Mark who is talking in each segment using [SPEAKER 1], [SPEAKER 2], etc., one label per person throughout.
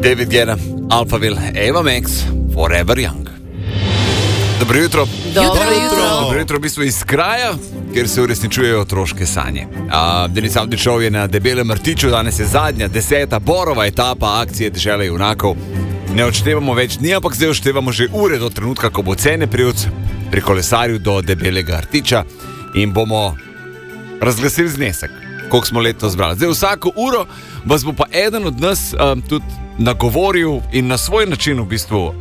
[SPEAKER 1] David Guetta, Alphaville, Ava Max, Forever Young. Dobro jutro. Dobro jutro, v bistvu iz kraja, kjer se uresničujejo otroške sanje. Denis Avdićov je na Debelem rtiču, danes je zadnja, 10. borova etapa akcije Dežela junakov. Ne odštevamo več dni, ampak zdaj odštevamo že ure do trenutka, ko bo Cene Privc pri kolesarju do Debelega rtiča in bomo razglasili znesek, koliko smo letos zbrali. Zdaj vsako uro vas bo pa eden od nas tudi nagovoril in na svoj način v bistvu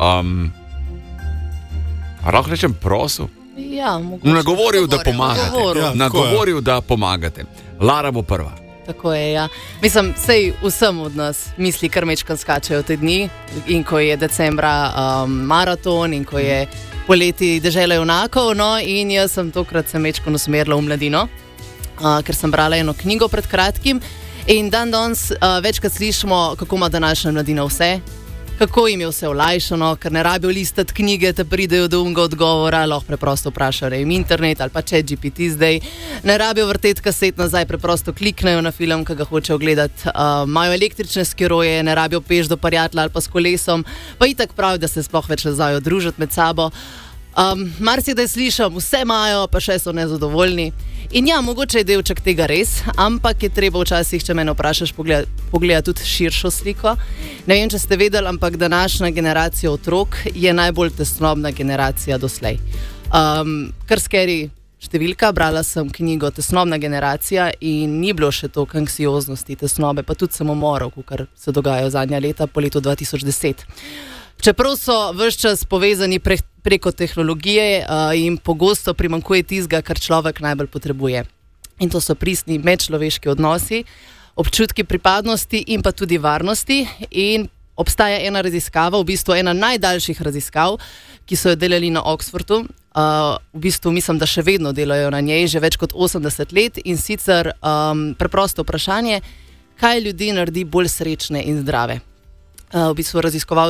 [SPEAKER 1] lahko rečem prosil.
[SPEAKER 2] Ja,
[SPEAKER 1] nagovoril, da pomagate. Nagovoril, da pomagate. Lara bo prva.
[SPEAKER 2] Tako je, ja. Mislim, sej vsem od nas misli kar mečkan skačejo te dni in ko je decembra maraton in ko je poleti Dežela junakov, no, in jaz sem tokrat se mečkan usmerila v mladino, ker sem brala eno knjigo pred kratkim in danes večkrat slišimo, kako ima današnja mladina vse, kako jim je vse olajšano, ker ne rabijo listati knjige, te pridejo do unga odgovora, lahko preprosto vprašajo jim internet ali pa ChatGPT zdaj, ne rabijo vrteti kaset nazaj, preprosto kliknejo na film, ki ga hočejo gledati, imajo električne skiroje, ne rabijo peš do prijatelja ali pa s kolesom, pa itak pravi, da se sploh več ne znajo družiti med sabo. Marsikdaj slišam, vse imajo, pa še so nezadovoljni. In ja, mogoče je delček tega res, ampak je treba včasih, če mene vprašaš, pogledati tudi širšo sliko. Ne vem, če ste vedeli, ampak današnja generacija otrok je najbolj tesnobna generacija doslej. Kar scary številka, brala sem knjigo Tesnobna generacija in ni bilo še toliko anksioznosti, tesnobe, pa tudi samomorov, kar se dogajajo zadnja leta po letu 2010. Čeprav so ves čas povezani preko tehnologije in pogosto primanjkuje tistega, kar človek najbolj potrebuje. In to so pristni medčloveški odnosi, občutki pripadnosti in pa tudi varnosti. In obstaja ena raziskava, v bistvu ena najdaljših raziskav, ki so jo delali na Oxfordu. V bistvu mislim, da še vedno delajo na njej, že več kot 80 let. In sicer preprosto vprašanje, kaj ljudi naredi bolj srečne in zdrave. V bistvu raziskovalci